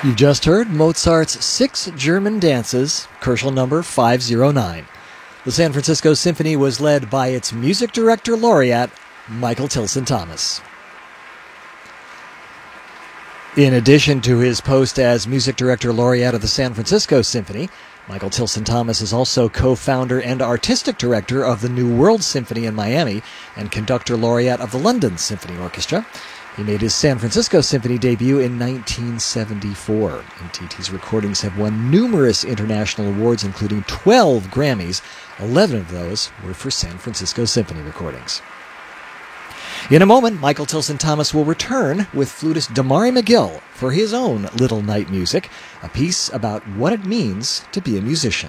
You've just heard Mozart's Six German Dances, Koelschel number 509. The San Francisco Symphony was led by its music director laureate, Michael Tilson Thomas. In addition to his post as music director laureate of the San Francisco Symphony, Michael Tilson Thomas is also co-founder and artistic director of the New World Symphony in Miami and conductor laureate of the London Symphony Orchestra. He made his San Francisco Symphony debut in 1974. MTT's recordings have won numerous international awards, including 12 Grammys. 11 of those were for San Francisco Symphony recordings. In a moment, Michael Tilson Thomas will return with flutist Damari McGill for his own Little Night Music, a piece about what it means to be a musician.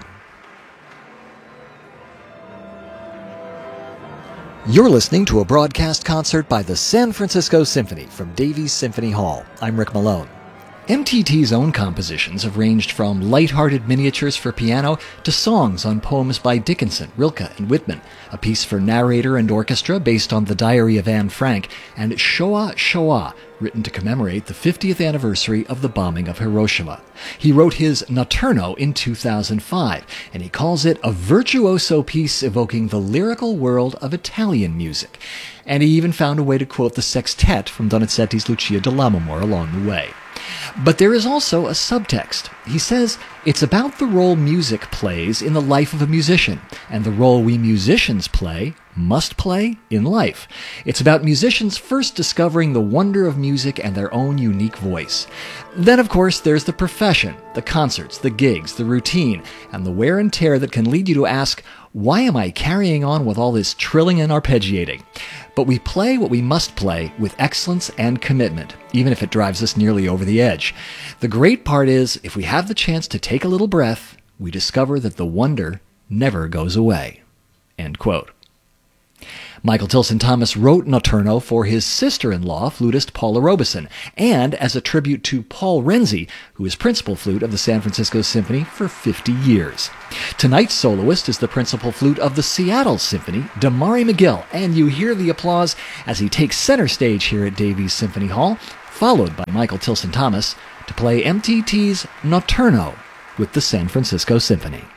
You're listening to a broadcast concert by the San Francisco Symphony from Davies Symphony Hall. I'm Rick Malone. MTT's own compositions have ranged from light-hearted miniatures for piano to songs on poems by Dickinson, Rilke, and Whitman, a piece for narrator and orchestra based on the Diary of Anne Frank, and Shoah Shoah, written to commemorate the 50th anniversary of the bombing of Hiroshima. He wrote his Notturno in 2005, and he calls it a virtuoso piece evoking the lyrical world of Italian music. And he even found a way to quote the sextet from Donizetti's Lucia di Lammermoor along the way. But there is also a subtext. He says it's about the role music plays in the life of a musician, and the role we musicians must play in life. It's about musicians first discovering the wonder of music and their own unique voice. Then, of course, there's the profession, the concerts, the gigs, the routine, and the wear and tear that can lead you to ask, why am I carrying on with all this trilling and arpeggiating? But we play what we must play with excellence and commitment, even if it drives us nearly over the edge. The great part is, if we have the chance to take a little breath, we discover that the wonder never goes away. End quote. Michael Tilson Thomas wrote Notturno for his sister-in-law, flutist Paula Robeson, and as a tribute to Paul Renzi, who is principal flute of the San Francisco Symphony for 50 years. Tonight's soloist is the principal flute of the Seattle Symphony, Damari McGill, and you hear the applause as he takes center stage here at Davies Symphony Hall, followed by Michael Tilson Thomas to play MTT's Notturno with the San Francisco Symphony.